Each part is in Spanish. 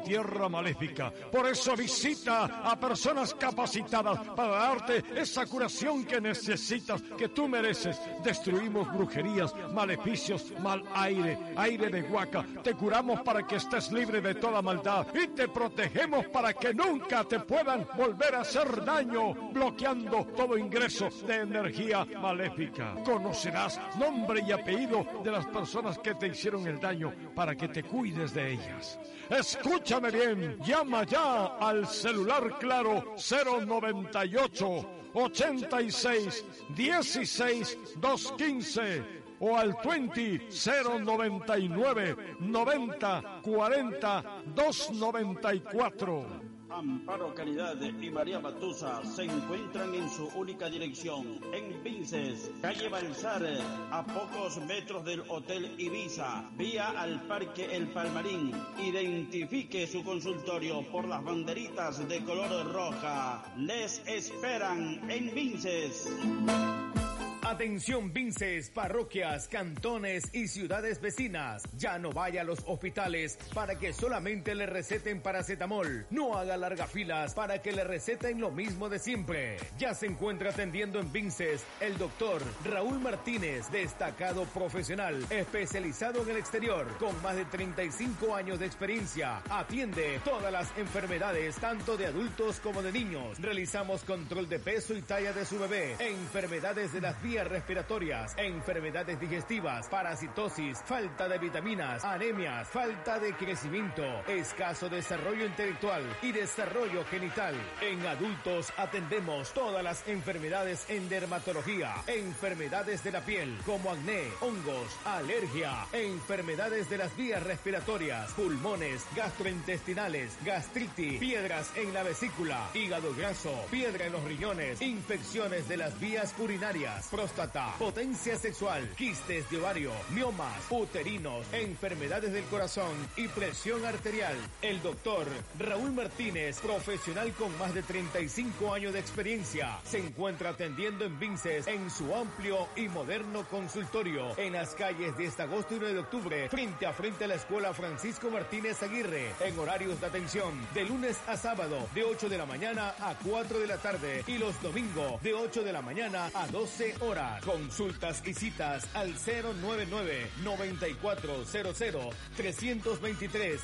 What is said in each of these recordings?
tierra maléfica. Por eso visita a personas capacitadas para darte esa curación que necesitas, que tú mereces. Destruimos brujerías, maleficios, mal aire, aire de huaca. Te curamos para que estés libre de toda maldad y te protegemos para que nunca te puedan volver a hacer daño, bloqueando todo ingreso de energía maléfica. Conocerás nombre y apellido de las personas que te hicieron el daño para que te cuides de ellas. Escúchame bien, llama ya al celular claro 098 86 16 215 o al 099 90 40 294. Amparo Caridad y María Batusa se encuentran en su única dirección, en Vinces, calle Balsar, a pocos metros del Hotel Ibiza, vía al Parque El Palmarín. Identifique su consultorio por las banderitas de color roja. Les esperan en Vinces. Atención Vinces, parroquias, cantones y ciudades vecinas. Ya no vaya a los hospitales para que solamente le receten paracetamol. No haga largas filas para que le receten lo mismo de siempre. Ya se encuentra atendiendo en Vinces el doctor Raúl Martínez, destacado profesional, especializado en el exterior, con más de 35 años de experiencia. Atiende todas las enfermedades, tanto de adultos como de niños. Realizamos control de peso y talla de su bebé, enfermedades de las vías respiratorias, enfermedades digestivas, parasitosis, falta de vitaminas, anemias, falta de crecimiento, escaso desarrollo intelectual y desarrollo genital. En adultos atendemos todas las enfermedades en dermatología, enfermedades de la piel como acné, hongos, alergia, enfermedades de las vías respiratorias, pulmones, gastrointestinales, gastritis, piedras en la vesícula, hígado graso, piedra en los riñones, infecciones de las vías urinarias, próstata, potencia sexual, quistes de ovario, miomas, uterinos, enfermedades del corazón y presión arterial. El doctor Raúl Martínez, profesional con más de 35 años de experiencia, se encuentra atendiendo en Vinces en su amplio y moderno consultorio en las calles 10 de agosto y 9 de octubre, frente a la Escuela Francisco Martínez Aguirre, en horarios de atención de lunes a sábado de 8 de la mañana a 4 de la tarde y los domingos de 8 de la mañana a 12 horas. Consultas y citas al 099-9400-323,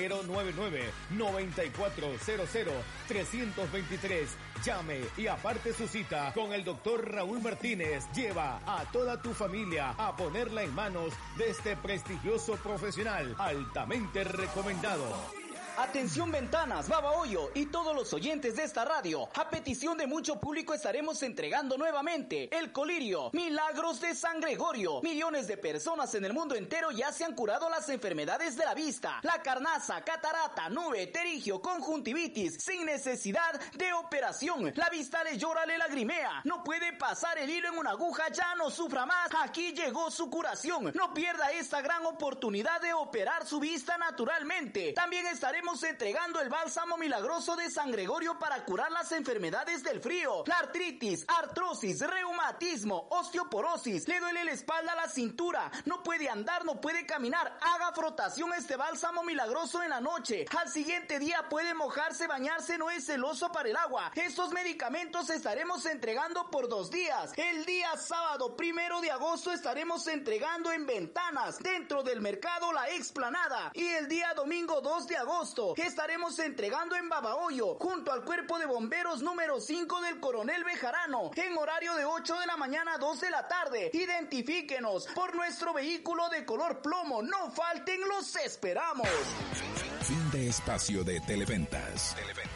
099-9400-323. Llame y aparte su cita con el doctor Raúl Martínez. Lleva a toda tu familia a ponerla en manos de este prestigioso profesional altamente recomendado. Atención Ventanas, Babahoyo y todos los oyentes de esta radio. A petición de mucho público estaremos entregando nuevamente el colirio, Milagros de San Gregorio. Millones de personas en el mundo entero ya se han curado las enfermedades de la vista, la carnaza, catarata, nube, terigio, conjuntivitis, sin necesidad de operación. La vista le llora, le lagrimea, no puede pasar el hilo en una aguja, ya no sufra más. Aquí llegó su curación. No pierda esta gran oportunidad de operar su vista naturalmente. También estaremos entregando el bálsamo milagroso de San Gregorio para curar las enfermedades del frío, la artritis, artrosis, reumatismo, osteoporosis. Le duele la espalda, la cintura, no puede andar, no puede caminar. Haga frotación este bálsamo milagroso en la noche. Al siguiente día puede mojarse, bañarse, no es celoso para el agua. Estos medicamentos estaremos entregando por 2 días. El día sábado 1 de agosto estaremos entregando en Ventanas, dentro del mercado La Explanada, y el día domingo 2 de agosto estaremos entregando en Babahoyo, junto al Cuerpo de Bomberos número 5 del Coronel Bejarano, en horario de 8 de la mañana a 2 de la tarde. Identifíquenos por nuestro vehículo de color plomo. No falten, los esperamos. Fin de espacio de Televentas.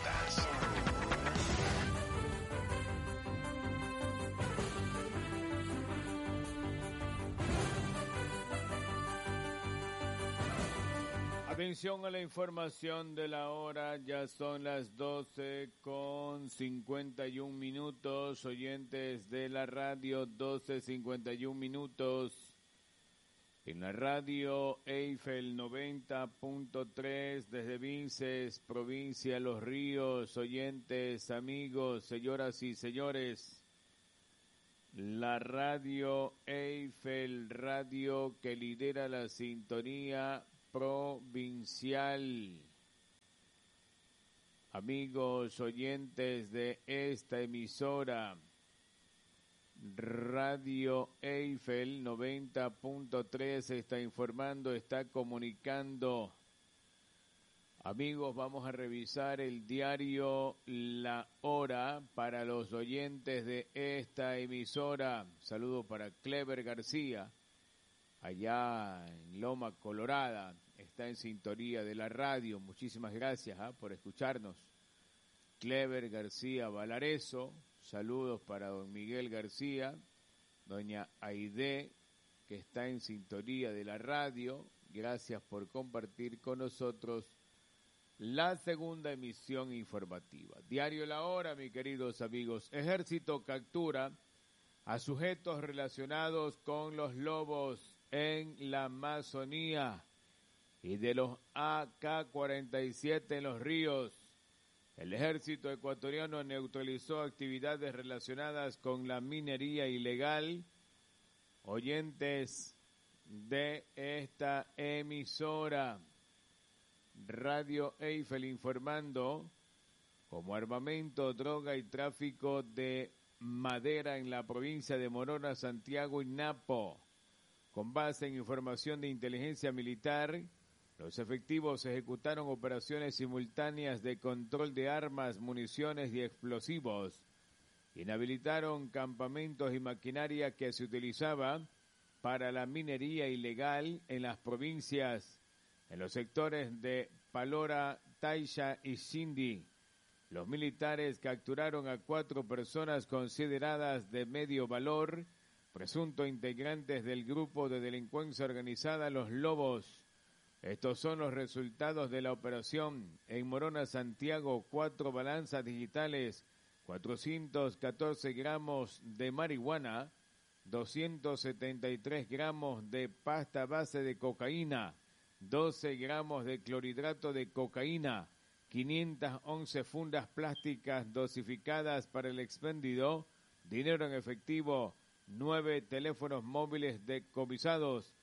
Atención a la información de la hora, ya son las 12:51, oyentes de la radio, 12:51. En la radio Eiffel 90.3 desde Vinces, provincia de Los Ríos, oyentes, amigos, señoras y señores. La radio Eiffel, radio que lidera la sintonía provincial. amigos oyentes de esta emisora, Radio Eiffel 90.3 está informando, está comunicando. Amigos, vamos a revisar el diario La Hora para los oyentes de esta emisora. Saludo para Clever García, allá en Loma Colorada, está en sintonía de la radio. Muchísimas gracias por escucharnos. Clever García Valareso, saludos para don Miguel García, doña Aide, que está en sintonía de la radio. Gracias por compartir con nosotros la segunda emisión informativa. Diario La Hora, mis queridos amigos. Ejército captura a sujetos relacionados con los lobos en la Amazonía y de los AK-47 en los ríos. El ejército ecuatoriano neutralizó actividades relacionadas con la minería ilegal. Oyentes de esta emisora, Radio Eiffel informando, como armamento, droga y tráfico de madera en la provincia de Morona, Santiago y Napo. Con base en información de inteligencia militar, los efectivos ejecutaron operaciones simultáneas de control de armas, municiones y explosivos. Inhabilitaron campamentos y maquinaria que se utilizaba para la minería ilegal en las provincias, en los sectores de Palora, Taisha y Sindi. Los militares capturaron a 4 personas consideradas de medio valor, presuntos integrantes del grupo de delincuencia organizada Los Lobos. Estos son los resultados de la operación. En Morona, Santiago, 4 balanzas digitales, 414 gramos de marihuana, 273 gramos de pasta base de cocaína, 12 gramos de clorhidrato de cocaína, 511 fundas plásticas dosificadas para el expendido, dinero en efectivo, 9 teléfonos móviles decomisados,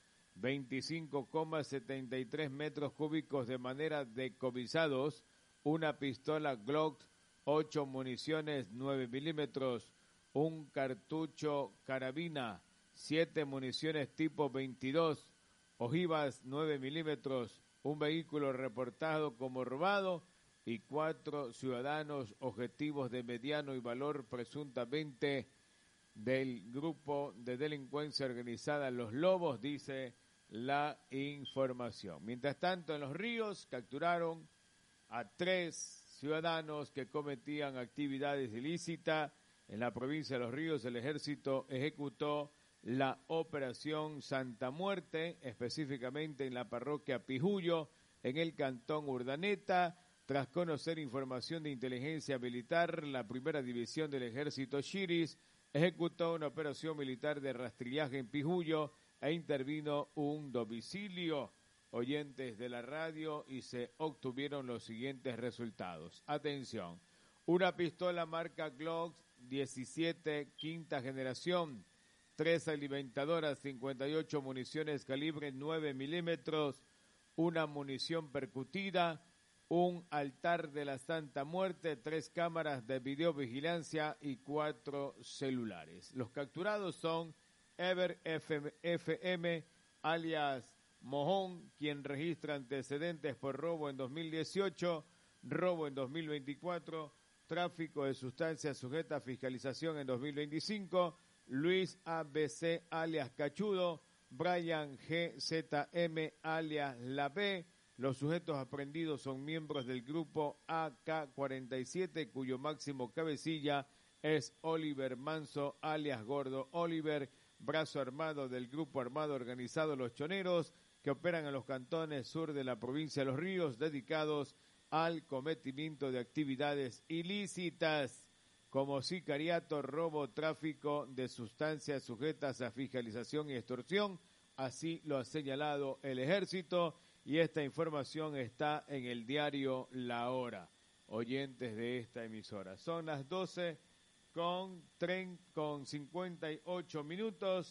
25,73 metros cúbicos de madera decomisados, una pistola Glock, 8 municiones 9 milímetros, un cartucho carabina, 7 municiones tipo 22, ojivas 9 milímetros, un vehículo reportado como robado y 4 ciudadanos objetivos de mediano y valor presuntamente del grupo de delincuencia organizada Los Lobos, dice la información. Mientras tanto, en Los Ríos capturaron a 3 ciudadanos que cometían actividades ilícitas. En la provincia de Los Ríos, el ejército ejecutó la operación Santa Muerte, específicamente en la parroquia Pijullo, en el cantón Urdaneta. Tras conocer información de inteligencia militar, la primera división del ejército Chiris ejecutó una operación militar de rastrillaje en Pijullo e intervino un domicilio, oyentes de la radio, y se obtuvieron los siguientes resultados. Atención, una pistola marca Glock 17 quinta generación, 3 alimentadoras, 58 municiones calibre 9 milímetros, una munición percutida, un altar de la Santa Muerte, 3 cámaras de videovigilancia y 4 celulares. Los capturados son Ever FM, alias Mojón, quien registra antecedentes por robo en 2018, robo en 2024, tráfico de sustancias sujeta a fiscalización en 2025, Luis ABC, alias Cachudo, Brian GZM, alias La B. Los sujetos aprendidos son miembros del grupo AK-47, cuyo máximo cabecilla es Oliver Manso, alias Gordo Oliver, brazo armado del grupo armado organizado Los Choneros, que operan en los cantones sur de la provincia de Los Ríos, dedicados al cometimiento de actividades ilícitas como sicariato, robo, tráfico de sustancias sujetas a fiscalización y extorsión. Así lo ha señalado el ejército, y esta información está en el diario La Hora, oyentes de esta emisora. Son las 12:58 minutos,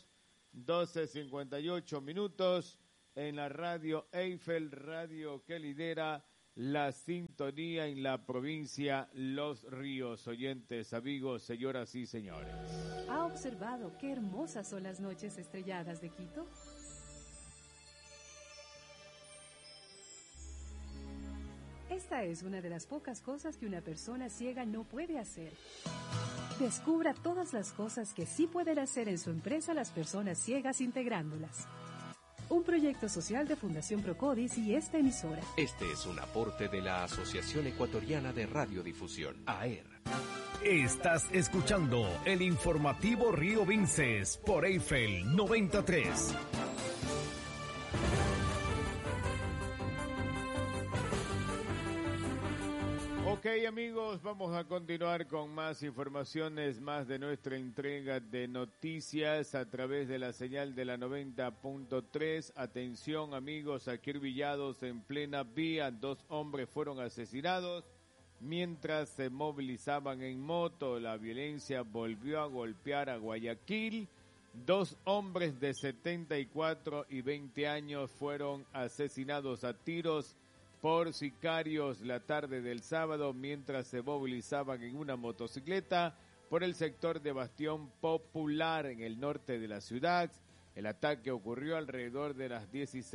12:58 minutos en la radio Eiffel, radio que lidera la sintonía en la provincia Los Ríos. Oyentes, amigos, señoras y señores. ¿Ha observado qué hermosas son las noches estrelladas de Quito? Esta es una de las pocas cosas que una persona ciega no puede hacer. Descubra todas las cosas que sí pueden hacer en su empresa las personas ciegas integrándolas. Un proyecto social de Fundación Procodis y esta emisora. Este es un aporte de la Asociación Ecuatoriana de Radiodifusión, AER. Estás escuchando el informativo Río Vinces por Eiffel 93. Ok, amigos, vamos a continuar con más informaciones, más de nuestra entrega de noticias a través de la señal de la 90.3. Atención, amigos, acribillados en plena vía. 2 hombres fueron asesinados mientras se movilizaban en moto. La violencia volvió a golpear a Guayaquil. 2 hombres de 74 y 20 años fueron asesinados a tiros por sicarios la tarde del sábado mientras se movilizaban en una motocicleta por el sector de Bastión Popular en el norte de la ciudad. El ataque ocurrió alrededor de las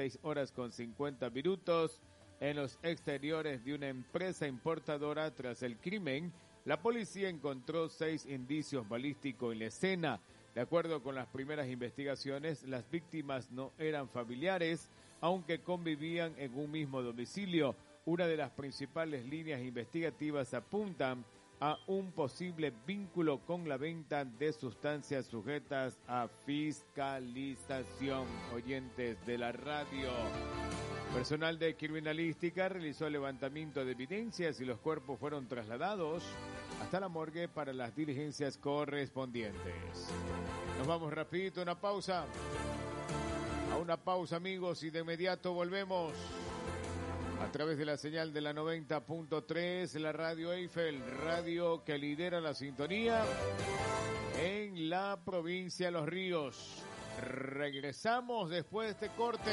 16:50 en los exteriores de una empresa importadora. Tras el crimen, la policía encontró 6 indicios balísticos en la escena. De acuerdo con las primeras investigaciones, las víctimas no eran familiares, aunque convivían en un mismo domicilio. Una de las principales líneas investigativas apuntan a un posible vínculo con la venta de sustancias sujetas a fiscalización. Oyentes de la radio. Personal de criminalística realizó el levantamiento de evidencias y los cuerpos fueron trasladados hasta la morgue para las diligencias correspondientes. Nos vamos rapidito a una pausa. A una pausa, amigos, y de inmediato volvemos a través de la señal de la 90.3, la radio Eiffel, radio que lidera la sintonía en la provincia de Los Ríos. Regresamos después de este corte.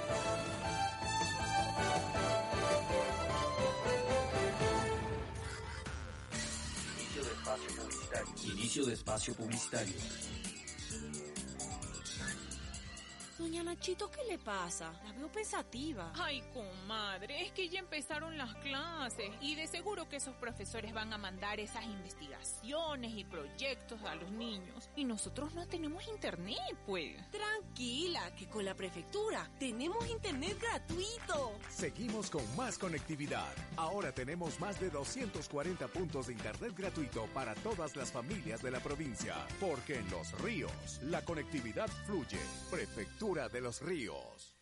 Inicio de espacio publicitario. Doña Nachito, ¿qué le pasa? La veo pensativa. Ay, comadre, es que ya empezaron las clases y de seguro que esos profesores van a mandar esas investigaciones y proyectos a los niños. Y nosotros no tenemos internet, pues. Tranquila, que con la prefectura tenemos internet gratuito. Seguimos con más conectividad. Ahora tenemos más de 240 puntos de internet gratuito para todas las familias de la provincia. Porque en Los Ríos, la conectividad fluye. Prefectura de Los Ríos.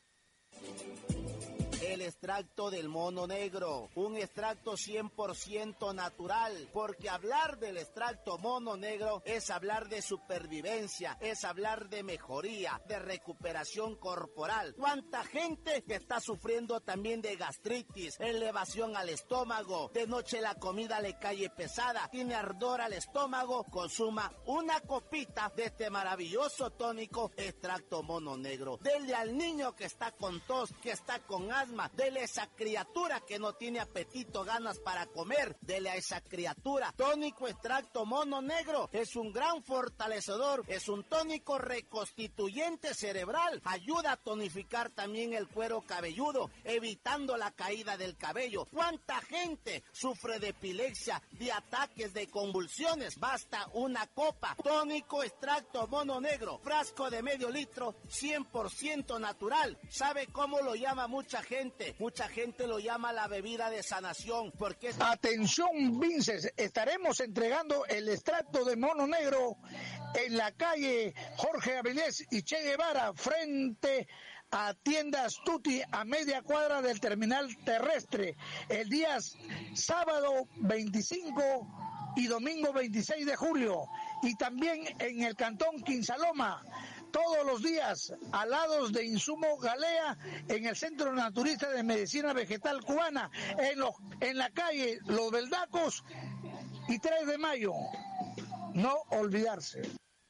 El extracto del mono negro, un extracto 100% natural, porque hablar del extracto mono negro es hablar de supervivencia, es hablar de mejoría, de recuperación corporal. ¿Cuánta gente que está sufriendo también de gastritis, elevación al estómago, de noche la comida le cae pesada, tiene ardor al estómago? Consuma una copita de este maravilloso tónico extracto mono negro. Dele al niño que está con tos, que está con asma, dele a esa criatura que no tiene apetito, ganas para comer, dele a esa criatura. Tónico extracto mono negro es un gran fortalecedor, es un tónico reconstituyente cerebral, ayuda a tonificar también el cuero cabelludo, evitando la caída del cabello. ¿Cuánta gente sufre de epilepsia, de ataques, de convulsiones? Basta una copa. Tónico extracto mono negro, frasco de medio litro, 100% natural. ¿Sabe cómo lo llama mucha gente? Mucha gente lo llama la bebida de sanación, porque es... Atención, Vinces, estaremos entregando el extracto de mono negro en la calle Jorge Avilés y Che Guevara, frente a Tiendas Tutti, a media cuadra del terminal terrestre, el día sábado 25 y domingo 26 de julio, y también en el cantón Quinsaloma, todos los días, alados de Insumo Galea, en el Centro Naturista de Medicina Vegetal Cubana, en la calle Los Beldacos y 3 de mayo. No olvidarse.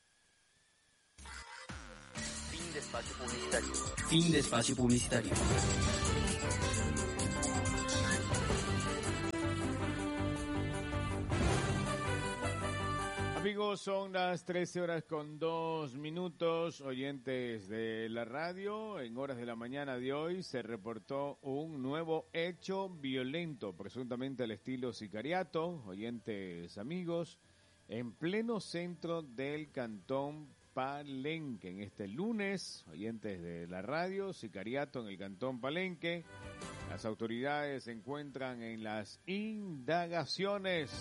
Fin de espacio publicitario. Fin de espacio publicitario. Amigos, son las 13:02, oyentes de la radio. En horas de la mañana de hoy se reportó un nuevo hecho violento, presuntamente al estilo sicariato, oyentes amigos, en pleno centro del cantón Palenque. En este lunes, oyentes de la radio, sicariato en el cantón Palenque. Las autoridades se encuentran en las indagaciones.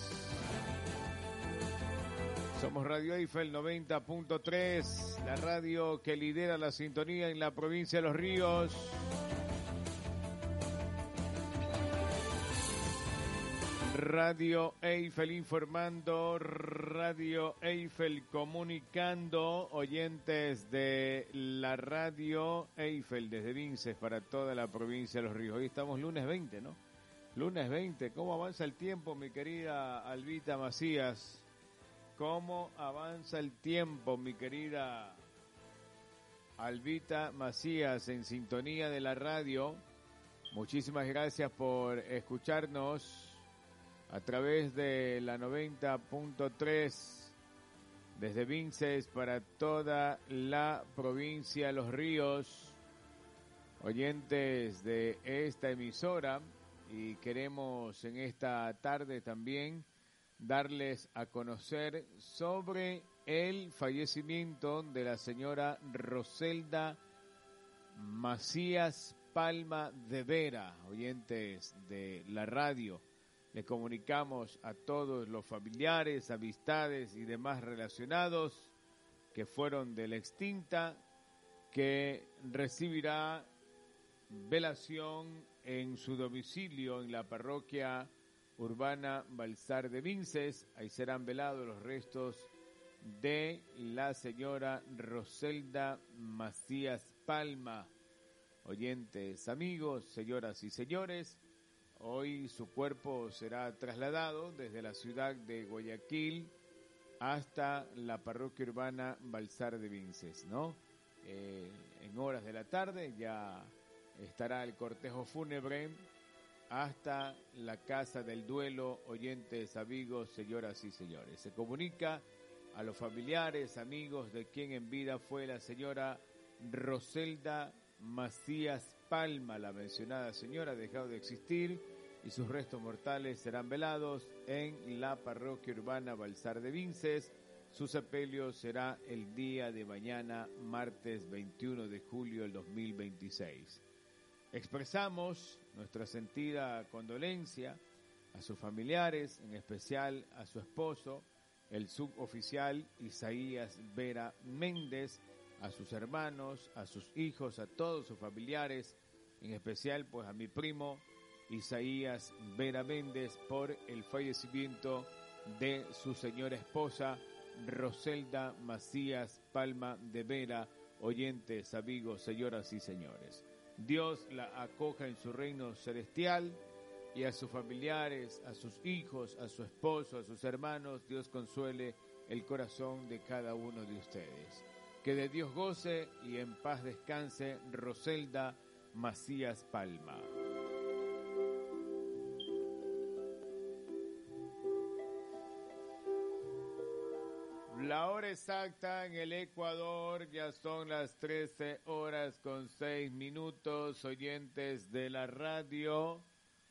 Somos Radio Eiffel 90.3, la radio que lidera la sintonía en la provincia de Los Ríos. Radio Eiffel informando, Radio Eiffel comunicando, oyentes de la Radio Eiffel desde Vinces para toda la provincia de Los Ríos. Hoy estamos lunes 20, ¿no? Lunes 20, ¿cómo avanza el tiempo, mi querida Albita Macías? ¿Cómo avanza el tiempo, mi querida Albita Macías, en sintonía de la radio? Muchísimas gracias por escucharnos a través de la 90.3 desde Vinces para toda la provincia de Los Ríos, oyentes de esta emisora, y queremos en esta tarde también darles a conocer sobre el fallecimiento de la señora Roselda Macías Palma de Vera, oyentes de la radio. Le comunicamos a todos los familiares, amistades y demás relacionados que fueron de la extinta que recibirá velación en su domicilio en la parroquia urbana Balsar de Vinces. Ahí serán velados los restos de la señora Roselda Macías Palma. Oyentes, amigos, señoras y señores, hoy su cuerpo será trasladado desde la ciudad de Guayaquil hasta la parroquia urbana Balsar de Vinces, ¿no? En horas de la tarde ya estará el cortejo fúnebre hasta la Casa del Duelo, oyentes, amigos, señoras y señores. Se comunica a los familiares, amigos de quien en vida fue la señora Roselda Macías Palma. La mencionada señora ha dejado de existir y sus restos mortales serán velados en la parroquia urbana Balsar de Vinces. Su sepelio será el día de mañana, martes 21 de julio del 2026. Expresamos nuestra sentida condolencia a sus familiares, en especial a su esposo, el suboficial Isaías Vera Méndez, a sus hermanos, a sus hijos, a todos sus familiares, en especial pues a mi primo Isaías Vera Méndez por el fallecimiento de su señora esposa Roselda Macías Palma de Vera, oyentes, amigos, señoras y señores. Dios la acoja en su reino celestial, y a sus familiares, a sus hijos, a su esposo, a sus hermanos, Dios consuele el corazón de cada uno de ustedes. Que de Dios goce y en paz descanse Roselda Macías Palma. La hora exacta en el Ecuador ya son las 13:06, oyentes de la radio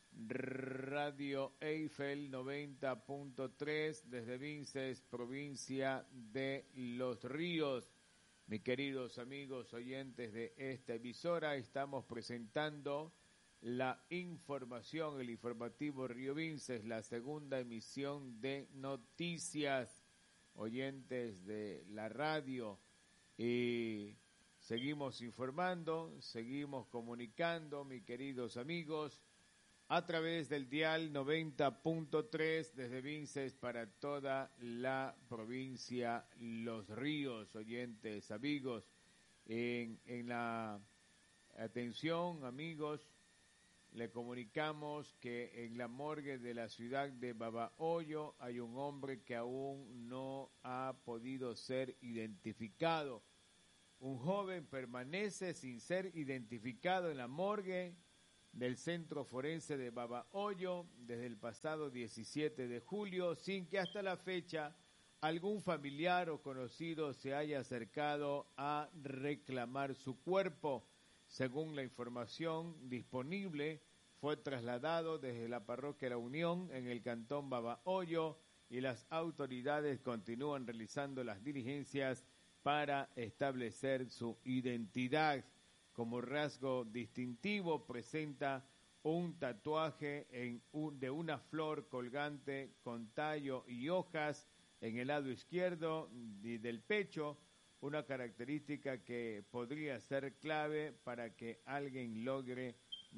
Eiffel 90.3 desde Vinces, provincia de Los Ríos. Mis queridos amigos oyentes de esta emisora, estamos presentando la información, el informativo Río Vinces, la segunda emisión de noticias, oyentes de la radio, y seguimos informando, seguimos comunicando, mis queridos amigos, a través del dial 90.3 desde Vinces para toda la provincia Los Ríos, oyentes, amigos. En la atención, amigos, le comunicamos que en la morgue de la ciudad de Babahoyo hay un hombre que aún no ha podido ser identificado. Un joven permanece sin ser identificado en la morgue del Centro Forense de Babahoyo desde el pasado 17 de julio, sin que hasta la fecha algún familiar o conocido se haya acercado a reclamar su cuerpo. Según la información disponible, fue trasladado desde la parroquia La Unión en el cantón Babahoyo y las autoridades continúan realizando las diligencias para establecer su identidad. Como rasgo distintivo presenta un tatuaje de una flor colgante con tallo y hojas en el lado izquierdo del pecho, una característica que podría ser clave para que alguien logre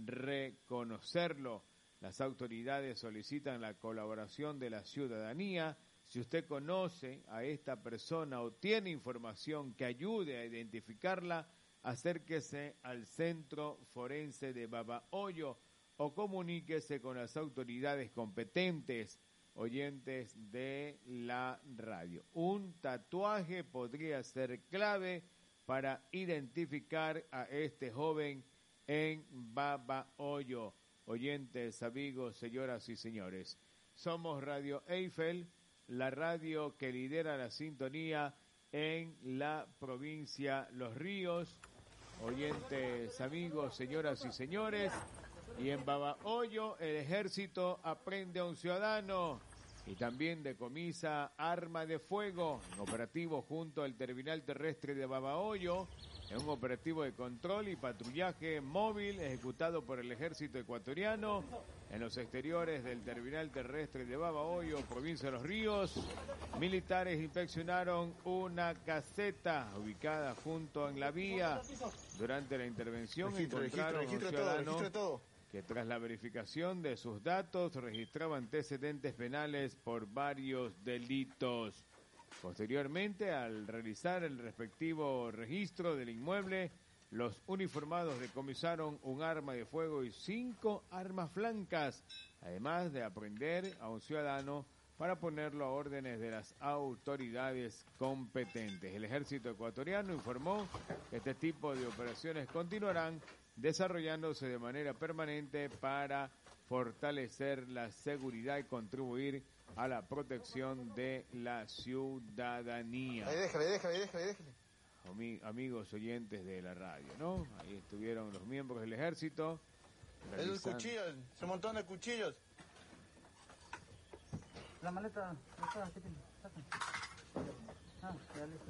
reconocerlo. Las autoridades solicitan la colaboración de la ciudadanía. Si usted conoce a esta persona o tiene información que ayude a identificarla, acérquese al Centro Forense de Babahoyo o comuníquese con las autoridades competentes. Oyentes de la radio, un tatuaje podría ser clave para identificar a este joven en Babahoyo. Oyentes, amigos, señoras y señores, somos Radio Eiffel, la radio que lidera la sintonía en la provincia Los Ríos. Oyentes, amigos, señoras y señores, y en Babahoyo el ejército aprende a un ciudadano y también decomisa arma de fuego en operativo junto al terminal terrestre de Babahoyo, en un operativo de control y patrullaje móvil ejecutado por el ejército ecuatoriano en los exteriores del terminal terrestre de Babahoyo, provincia de Los Ríos. Militares inspeccionaron una caseta ubicada junto en la vía. Durante la intervención encontraron a un ciudadano que tras la verificación de sus datos registraba antecedentes penales por varios delitos. Posteriormente, al realizar el respectivo registro del inmueble, los uniformados decomisaron un arma de fuego y 5 armas blancas, además de apreender a un ciudadano para ponerlo a órdenes de las autoridades competentes. El ejército ecuatoriano informó que este tipo de operaciones continuarán desarrollándose de manera permanente para fortalecer la seguridad y contribuir a la protección de la ciudadanía. Ahí déjale. Amigos oyentes de la radio, ¿no? Ahí estuvieron los miembros del ejército. El cuchillo, ese montón de cuchillos. La maleta, ¿qué tiene? Ya listo.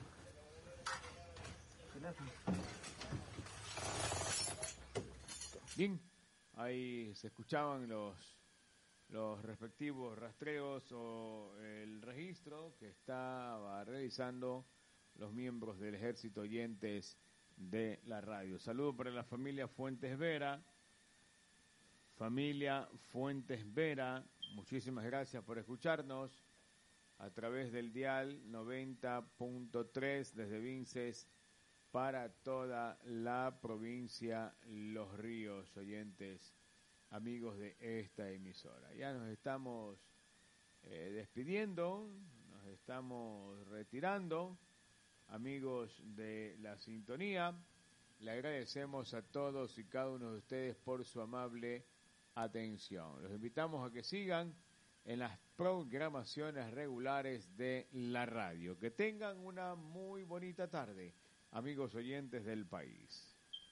Bien, ahí se escuchaban los respectivos rastreos o el registro que estaba realizando los miembros del ejército oyentes de la radio. Saludo para la familia Fuentes Vera. Familia Fuentes Vera, muchísimas gracias por escucharnos a través del dial 90.3 desde Vinces para toda la provincia Los Ríos, oyentes, amigos de esta emisora. Ya nos estamos despidiendo, nos estamos retirando, amigos de la sintonía. Le agradecemos a todos y cada uno de ustedes por su amable atención. Los invitamos a que sigan en las programaciones regulares de la radio. Que tengan una muy bonita tarde, amigos oyentes del país.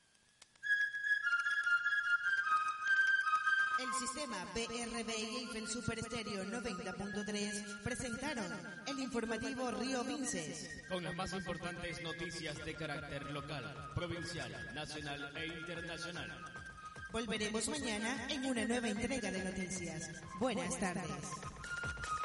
El sistema BRB y Eiffel Super Estéreo 90.3 presentaron el informativo Río Vinces. Con las más importantes noticias de carácter local, provincial, nacional e internacional. Volveremos mañana en una nueva entrega de noticias. Buenas tardes.